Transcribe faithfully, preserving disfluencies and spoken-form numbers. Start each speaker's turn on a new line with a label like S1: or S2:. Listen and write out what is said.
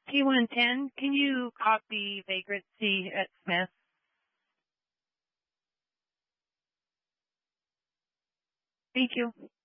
S1: T one ten, can you copy vagrancy at Smith? Thank you.